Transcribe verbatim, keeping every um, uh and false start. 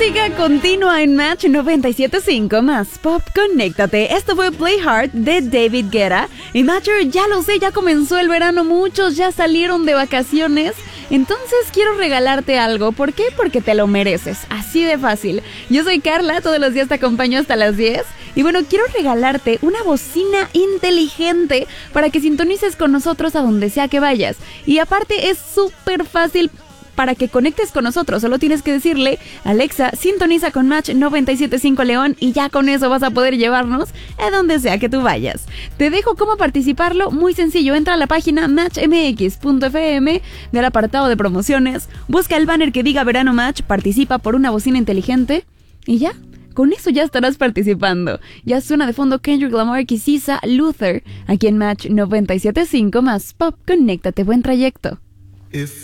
Música continua en Match noventa y siete punto cinco más Pop, conéctate. Esto fue Play Hard de David Guetta. Y Matcher, ya lo sé, ya comenzó el verano, muchos ya salieron de vacaciones. Entonces quiero regalarte algo. ¿Por qué? Porque te lo mereces, así de fácil. Yo soy Carla, todos los días te acompaño hasta las diez. Y bueno, quiero regalarte una bocina inteligente para que sintonices con nosotros a donde sea que vayas. Y aparte es súper fácil para que conectes con nosotros. Solo tienes que decirle: Alexa, sintoniza con Match noventa y siete punto cinco León, y ya con eso vas a poder llevarnos a donde sea que tú vayas. Te dejo cómo participarlo, muy sencillo. Entra a la página match m x punto f m del apartado de promociones, busca el banner que diga Verano Match, participa por una bocina inteligente y ya. Con eso ya estarás participando. Ya suena de fondo Kendrick Lamar, Kisisa, Luther, aquí en Match noventa y siete punto cinco más Pop, conéctate, buen trayecto. If